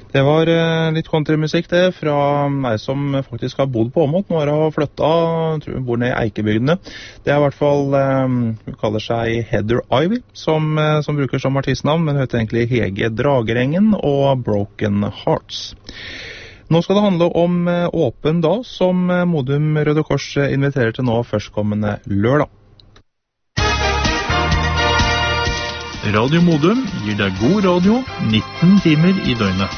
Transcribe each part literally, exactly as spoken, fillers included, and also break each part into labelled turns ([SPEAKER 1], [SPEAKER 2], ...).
[SPEAKER 1] Det var eh, litt countrymusikk det, fra meg som faktisk har bodd på Åmot. Nå har jeg flyttet, tror jeg bor ned i Eikebygdene. Det er i hvert fall, eh, hun kaller seg Heather Ivy, som, eh, som bruker som artistnavn, men heter egentlig Hege Dragerengen og Broken Hearts. Nå skal det handle om eh, Åpen dag, som eh, Modum Røde Kors eh, inviterer til nå førstkommende lørdag.
[SPEAKER 2] Radio Modum gir deg god radio nitten timer i døgnet.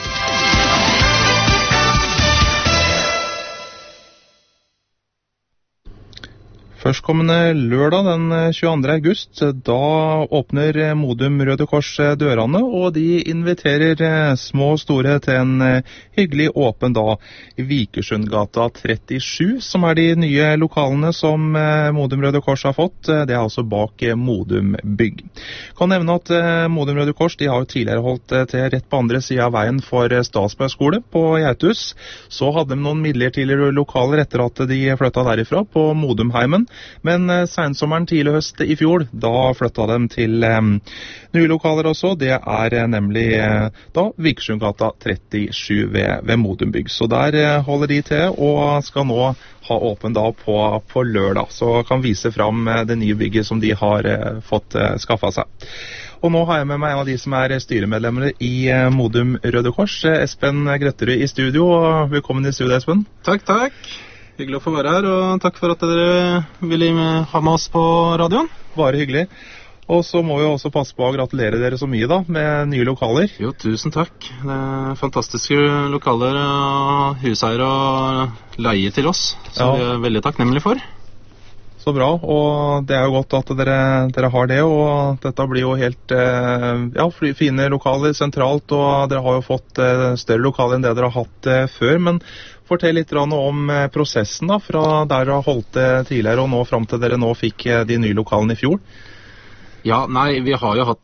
[SPEAKER 1] Førstkommende lørdag den tjueandre august, da åpner Modum Røde Kors dørene, og de inviterer små og store til en hyggelig åpen dag i Vikersundgata trettisju, som er de nye lokalene som Modum Røde Kors har fått. Det er altså bak Modum Bygg. Kan nevne at Modum Røde Kors de har jo tidligere holdt til rett på andre siden av veien for Stadsberg skole på Geitus. Så hadde de noen midlertidige lokaler etter at de flyttet derifra på Modumheimen. Men eh, sensommeren tidlig høst i fjor, da flyttet de til eh, nye lokaler også. Det er eh, nemlig eh, da Vikersundgata trettisju ved, ved Modum Bygg. Så der eh, holder de til og skal nå ha åpen dag på, på lørdag. Så kan vise fram eh, det nye bygget som de har eh, fått eh, skaffet seg. Og nå har jeg med meg en av de som er styremedlemmer i eh, Modum Røde Kors, eh, Espen Grøtterud i studio. Velkommen i studio, Espen.
[SPEAKER 3] Takk, takk. Hyggelig å få være her, og takk for at dere ville ha med oss på radioen.
[SPEAKER 1] Bare hyggelig. Og så må vi også passe på å gratulere dere så mye da, med nye lokaler.
[SPEAKER 3] Jo, tusen takk. Det er fantastiske lokaler og huseier og leie til oss, så ja. Vi er veldig takknemlige for.
[SPEAKER 1] Så bra, og det er jo godt at dere, dere har det, og dette blir jo helt ja, fine lokaler sentralt, og dere har jo fått større lokaler enn det dere har hatt før, men fortell litt om prosessen da, fra der dere har holdt det tidligere og nå frem til dere nå fikk de nye lokalene i fjor.
[SPEAKER 3] Ja, nei, vi har jo hatt